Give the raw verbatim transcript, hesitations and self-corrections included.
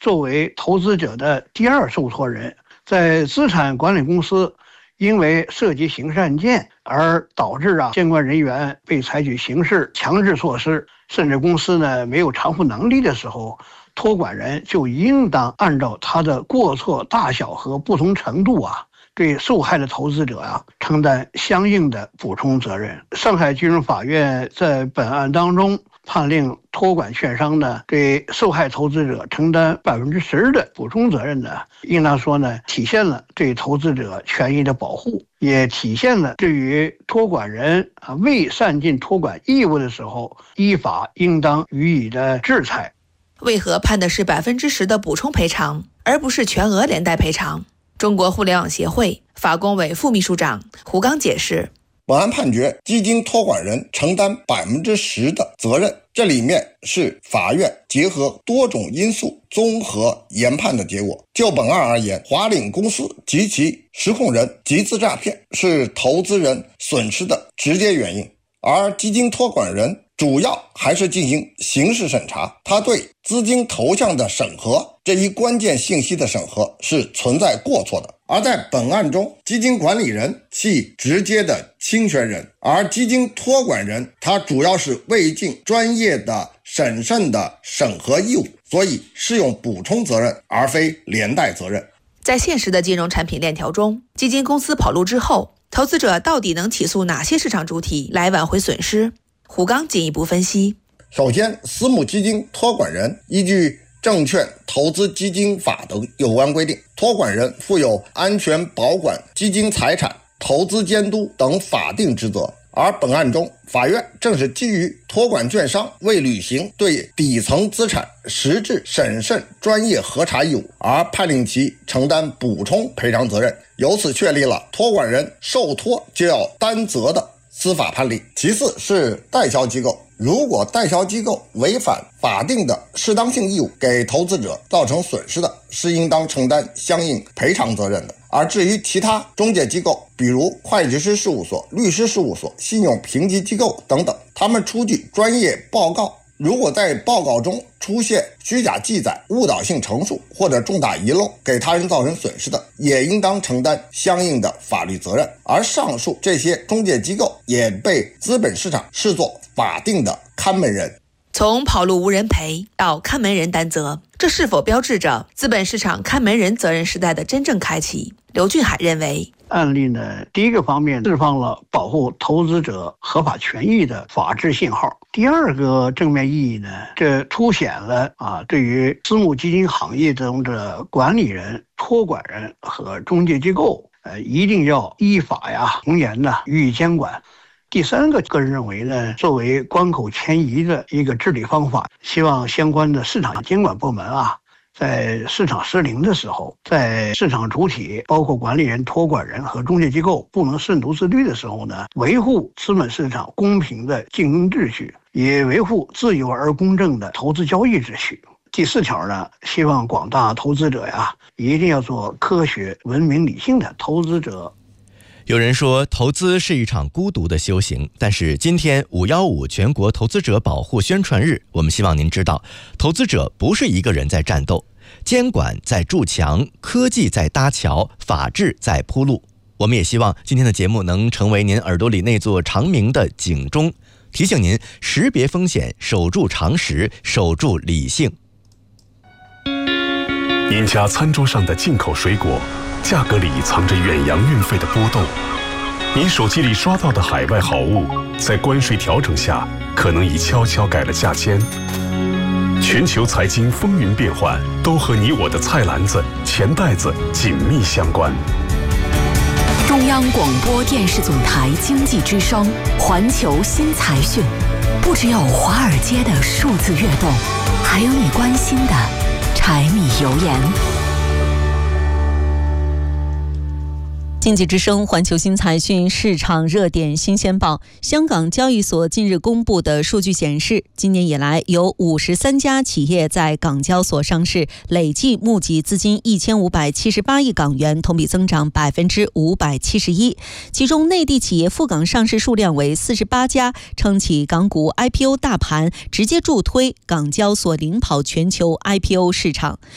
作为投资者的第二受托人，在资产管理公司因为涉及刑事案件而导致啊监管人员被采取刑事强制措施，甚至公司呢没有偿付能力的时候，托管人就应当按照他的过错大小和不同程度啊，对受害的投资者啊承担相应的补充责任。上海居中法院在本案当中判令托管券商呢对受害投资者承担百分之十的补充责任呢，应当说呢体现了对投资者权益的保护，也体现了对于托管人啊未善尽托管义务的时候，依法应当予以的制裁。 为何判的是百分之十的补充赔偿，而不是全额连带赔偿？中国互联网协会法工委副秘书长胡刚解释， 本案判决基金托管人承担百分之十的责任，这里面是法院结合多种因素综合研判的结果。就本案而言，华领公司及其实控人集资诈骗是投资人损失的直接原因，而基金托管人主要还是进行刑事审查，他对资金投向的审核这一关键信息的审核是存在过错的。而在本案中，基金管理人系直接的侵权人，而基金托管人他主要是未尽专业的审慎的审核义务，所以适用补充责任而非连带责任。 在现实的金融产品链条中，基金公司跑路之后，投资者到底能起诉哪些市场主体来挽回损失？胡刚进一步分析， 首先，私募基金托管人依据证券投资基金法的有关规定，托管人负有安全保管基金财产、投资监督等法定职责。而本案中，法院正是基于托管券商未履行对底层资产实质审慎专业核查义务，而判令其承担补充赔偿责任，由此确立了托管人受托就要担责的司法判例。其次是代销机构，如果代销机构违反法定的适当性义务，给投资者造成损失的，是应当承担相应赔偿责任的。而至于其他中介机构，比如会计师事务所、律师事务所、信用评级机构等等，他们出具专业报告，如果在报告中出现虚假记载、误导性陈述或者重大遗漏，给他人造成损失的，也应当承担相应的法律责任。而上述这些中介机构也被资本市场视作法定的看门人。 从跑路无人赔到看门人担责，这是否标志着资本市场看门人责任时代的真正开启？刘俊海认为， 案例呢，第一个方面释放了保护投资者合法权益的法治信号；第二个正面意义呢，这凸显了啊对于私募基金行业中的管理人、托管人和中介机构，呃，一定要依法呀从严的予以监管。第三个，个人认为呢，作为关口迁移的一个治理方法，希望相关的市场监管部门啊，在市场失灵的时候，在市场主体包括管理人、托管人和中介机构不能顺独自律的时候呢，维护资本市场公平的竞争秩序，也维护自由而公正的投资交易秩序。第四条呢，希望广大投资者呀，一定要做科学、文明、理性的投资者。 有人说投资是一场孤独的修行，但是今天五一五全国投资者保护宣传日，我们希望您知道，投资者不是一个人在战斗，监管在筑墙，科技在搭桥，法治在铺路。我们也希望今天的节目能成为您耳朵里那座长鸣的警钟，提醒您识别风险，守住常识，守住理性。 您家餐桌上的进口水果，价格里藏着远洋运费的波动。您手机里刷到的海外好物，在关税调整下，可能已悄悄改了价签。全球财经风云变幻，都和你我的菜篮子、钱袋子紧密相关。 中央广播电视总台经济之声，环球新财讯，不只有华尔街的数字跃动，还有你关心的柴米油盐。经济之声环球新财讯市场热点新鲜报。香港交易所近日公布的数据显示，今年以来有五十三家企业在港交所上市，累计募集资金一千五百七十八亿港元，同比增长百分之五百七十一。其中，内地企业赴港上市数量为四十八家，撑起港股 I P O 大盘，直接助推港交所领跑全球 I P O 市场。